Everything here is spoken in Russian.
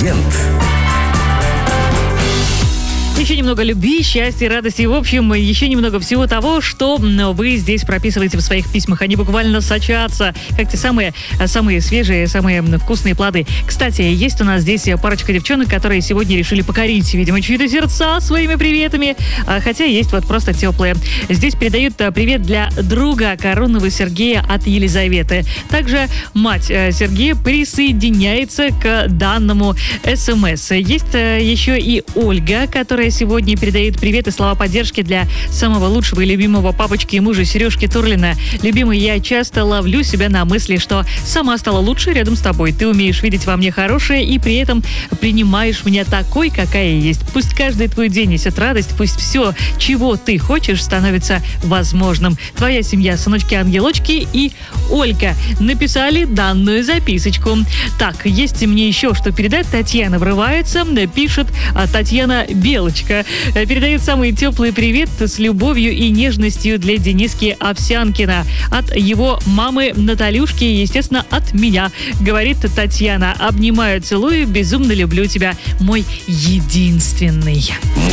Адвент. Еще немного любви, счастья, радости. В общем, еще немного всего того, что вы здесь прописываете в своих письмах. Они буквально сочатся, как те самые свежие, самые вкусные плоды. Кстати, есть у нас здесь парочка девчонок, которые сегодня решили покорить, видимо, чьи-то сердца своими приветами. Хотя есть вот просто теплые. Здесь передают привет для друга Коронова Сергея от Елизаветы. Также мать Сергея присоединяется к данному СМС. Есть еще и Ольга, которая сегодня передает привет и слова поддержки для самого лучшего и любимого папочки и мужа Сережки Турлина. Любимый, я часто ловлю себя на мысли, что сама стала лучше рядом с тобой. Ты умеешь видеть во мне хорошее и при этом принимаешь меня такой, какая я есть. Пусть каждый твой день несет радость, пусть все, чего ты хочешь, становится возможным. Твоя семья, сыночки-ангелочки и Ольга написали данную записочку. Так, есть мне еще что передать. Татьяна врывается, пишет Татьяна Белочка. Передает самый теплый привет с любовью и нежностью для Дениски Овсянкина. От его мамы Наталюшки, естественно, от меня. Говорит Татьяна. Обнимаю, целую, безумно люблю тебя, мой единственный.